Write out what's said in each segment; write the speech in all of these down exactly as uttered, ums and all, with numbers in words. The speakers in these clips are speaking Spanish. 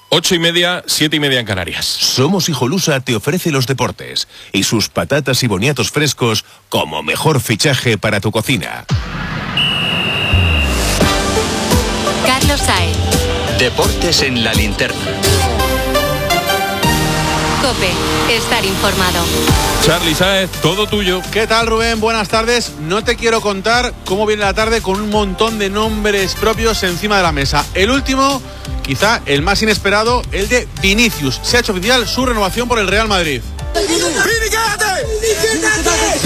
Ocho y media, siete y media en Canarias. Somos Hijolusa te ofrece los deportes y sus patatas y boniatos frescos como mejor fichaje para tu cocina. Carlos Saez. Deportes en la linterna. COPE, estar informado. Charly Saez, todo tuyo. ¿Qué tal, Rubén? Buenas tardes. No te quiero contar cómo viene la tarde con un montón de nombres propios encima de la mesa. El último, quizá el más inesperado, el de Vinicius. Se ha hecho oficial su renovación por el Real Madrid. ¡Vini, quédate! ¡Vini, quédate!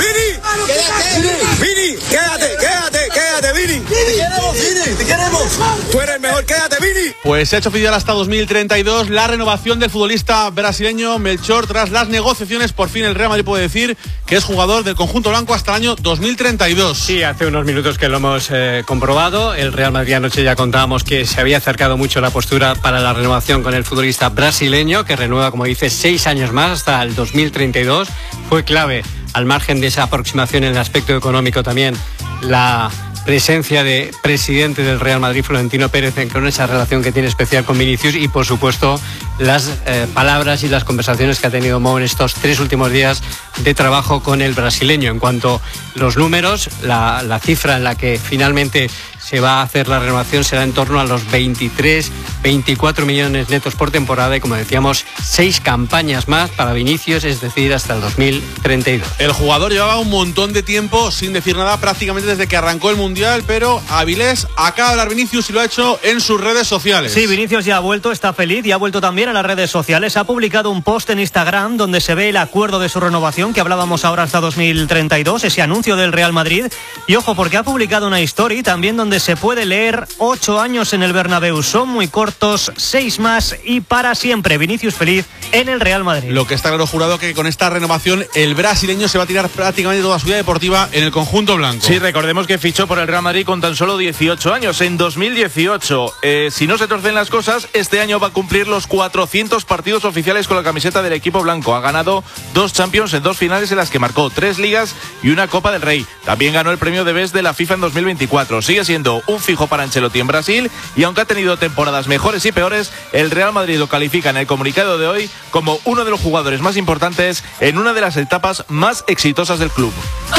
¡Vini! ¡Vini, quédate! ¡Quédate! ¡Quédate, Vini! ¡Te queremos, Vini! ¡Te queremos! ¡Tú eres el mejor! ¡Quédate, Vini! Pues se ha hecho oficial hasta dos mil treinta y dos la renovación del futbolista brasileño Melchor. Tras las negociaciones, por fin el Real Madrid puede decir que es jugador del conjunto blanco hasta el año dos mil treinta y dos. Sí, hace unos minutos que lo hemos eh, comprobado. El Real Madrid anoche ya contábamos que se había acercado mucho la postura para la renovación con el futbolista brasileño, que renueva, como dice, seis años más hasta el dos mil treinta y dos. Fue clave, al margen de esa aproximación en el aspecto económico también, la presencia de presidente del Real Madrid, Florentino Pérez, con esa relación que tiene especial con Vinicius, y por supuesto las eh, palabras y las conversaciones que ha tenido Mo en estos tres últimos días de trabajo con el brasileño. En cuanto a los números, la, la cifra en la que finalmente se va a hacer la renovación será en torno a los veintitrés, veinticuatro millones netos por temporada y, como decíamos, seis campañas más para Vinicius, es decir, hasta el dos mil treinta y dos. El jugador llevaba un montón de tiempo sin decir nada, prácticamente desde que arrancó el Mundial, pero Avilés acaba de hablar Vinicius y lo ha hecho en sus redes sociales. Sí, Vinicius ya ha vuelto, está feliz y ha vuelto también a las redes sociales. Ha publicado un post en Instagram donde se ve el acuerdo de su renovación que hablábamos ahora hasta dos mil treinta y dos, ese anuncio del Real Madrid. Y ojo, porque ha publicado una story también donde se puede leer: ocho años en el Bernabéu son muy cortos, seis más y para siempre. Vinicius feliz en el Real Madrid. Lo que está claro, jurado, que con esta renovación el brasileño se va a tirar prácticamente toda su vida deportiva en el conjunto blanco. Sí, recordemos que fichó por el Real Madrid con tan solo dieciocho años, en dos mil dieciocho. Eh, si no se torcen las cosas, este año va a cumplir los cuatrocientos partidos oficiales con la camiseta del equipo blanco. Ha ganado dos Champions en dos finales en las que marcó tres ligas y una Copa del Rey. También ganó el premio de Best de la FIFA en dos mil veinticuatro. Sigue siendo un fijo para Ancelotti en Brasil, y aunque ha tenido temporadas mejores y peores, el Real Madrid lo califica en el comunicado de hoy como uno de los jugadores más importantes en una de las etapas más exitosas del club.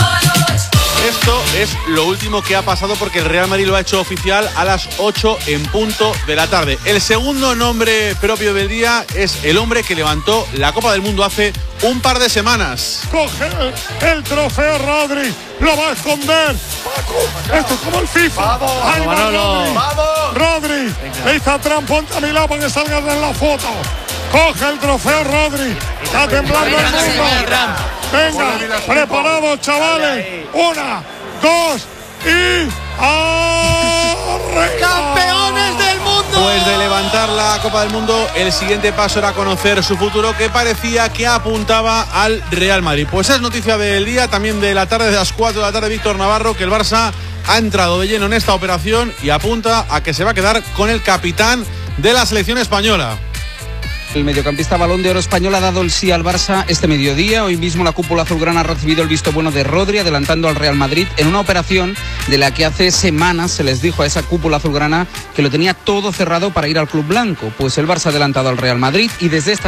Esto es lo último que ha pasado, porque el Real Madrid lo ha hecho oficial a las ocho en punto de la tarde. El segundo nombre propio del día es el hombre que levantó la Copa del Mundo hace un par de semanas. Coge el trofeo Rodri, lo va a esconder. Paco, esto es como el FIFA. Vamos, Ahí va Rodri. Vamos. Rodri, le hizo trampa, ponte a mi lado para que salgas en la foto. Coge el trofeo Rodri. Está temblando el mundo. Venga, preparados, chavales. Una, dos y ¡arriba! ¡Campeones del mundo! Pues de levantar la Copa del Mundo, el siguiente paso era conocer su futuro, que parecía que apuntaba al Real Madrid. Pues es noticia del día, también de la tarde, de las cuatro de la tarde, Víctor Navarro, que el Barça ha entrado de lleno en esta operación y apunta a que se va a quedar con el capitán de la selección española. El mediocampista Balón de Oro español ha dado el sí al Barça este mediodía. Hoy mismo la cúpula azulgrana ha recibido el visto bueno de Rodri, adelantando al Real Madrid en una operación de la que hace semanas se les dijo a esa cúpula azulgrana que lo tenía todo cerrado para ir al club blanco. Pues el Barça ha adelantado al Real Madrid y desde esta